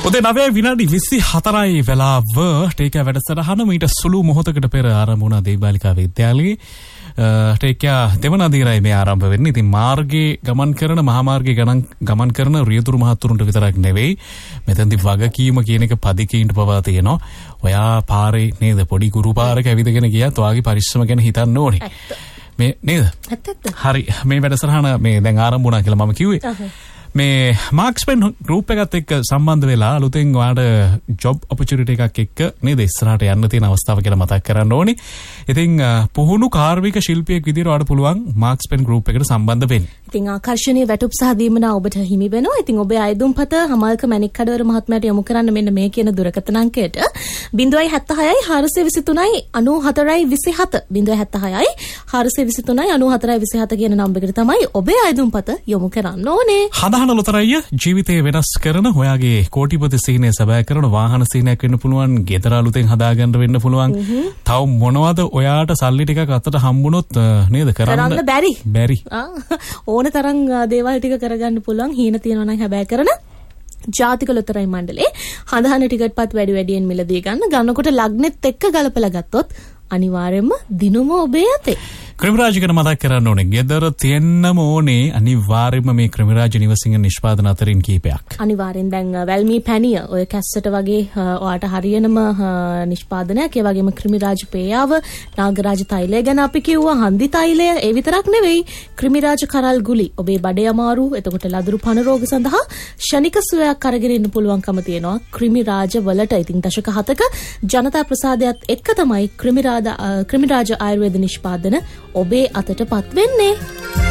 උදේ 9:24 වෙලාව ටේක වැඩසටහන මීට සුළු මොහොතකට පෙර ආරම්භ වුණා දේවාලිකා විද්‍යාලයේ ටේක දෙවන අදියරයි මේ ආරම්භ වෙන්නේ. ඉතින් මාර්ගයේ ගමන් කරන මහා මාර්ගයේ ගමන් කරන රියදුරු මහතුරුන්ට විතරක් නෙවෙයි මෙතනදී වගකීම කියන එක පදිකීන්ට පවා තියෙනවා. ඔයා පාරේ නේද පොඩි කුරු පාරක ඇවිදගෙන ගියත් ඔයාගේ පරිශ්‍රම ගැන හිතන්න ඕනේ. මේ නේද? හරි මේ වැඩසටහන මේ දැන් ආරම්භ වුණා කියලා මම කිව්වේ. මේ මාක්ස්පෙන් ගෲප් එකත් එක්ක සම්බන්ධ වෙලා අලුතෙන් ඔයාලට ජොබ් ඔපචුනිටි එකක් එක්ක නේද ඉස්සරහට යන්න තියෙන අවස්ථාව කියලා මතක් කරන්න ඕනේ. ඉතින් පුහුණු කාර්මික ශිල්පියෙක් විදිහට ඔයාලට පුළුවන් මාක්ස්පෙන් ගෲප් එකට සම්බන්ධ වෙන්න. ඉතින් ආකර්ෂණීය වැටුප් සහ දීමනා ඔබට හිමි වෙනවා. ඉතින් ඔබේ අයදුම්පත හමල්ක මැණික්කඩවර මහත්මයාට යොමු කරන්න මෙන්න මේ කියන දුරකථන අංකයට 076 423 94 27 076 423 94 27 කියන නම්බරයකට තමයි ඔබේ අයදුම්පත යොමු කරන්න ඕනේ. හදහන ලොතරැය ජීවිතේ වෙනස් කරන ඔයාගේ කෝටිපති සීනය සබෑ කරන වාහන සීනයක් වෙන්න පුළුවන්, ගෙදර අලුතෙන් හදාගන්න වෙන්න පුළුවන්. තව මොනවද ඔයාට සල්ලි ටිකක් අතට හම්බුනොත් නේද කරන්න බැරි. ඕන තරම් දේවල් ටික කරගන්න පුළුවන් හීන තියෙනවා නම් හැබැයි කරන ජාතික ලොතරැයි මණ්ඩලේ හදහන ටිකට් පත් වැඩියෙන් මිලදී ගන්නකොට ලග්නෙත් එක්ක ගලපලා ගත්තොත් අනිවාර්යයෙන්ම දිනුම ඔබේ අතේ. ක්‍රිමිරාජ් ගැන මතක් කරන්න ඕනේ. ගෙදර තියෙන්නම ඕනේ අනිවාර්යයෙන්ම මේ ක්‍රිමිරාජ් නිවසින් නිෂ්පාදන අතරින් කීපයක්. අනිවාර්යෙන් දැන් වැල්මී පැණිය ඔය කැස්සට වගේ ඔයාට හරියනම නිෂ්පාදනයක්. ඒ වගේම ක්‍රිමිරාජ් පේයාව, නාගරාජ තෛලය ගැන අපි කිව්වා, හන්දි තෛලය. ඒ විතරක් නෙවෙයි ක්‍රිමිරාජ කරල් ගුලි. ඔබේ බඩේ අමාරු, එතකොට ලදරු පණ රෝග සඳහා ෂණික සුවයක් අරගෙන ඉන්න පුළුවන්කම තියෙනවා ක්‍රිමිරාජ වලට. ඉතින් දශක 7ක ජනතා ප්‍රසාදයත් එක්ක තමයි ක්‍රිමිරාජ ආයුර්වේද නිෂ්පාදන ඔබේ අතට පත් වෙන්නේ.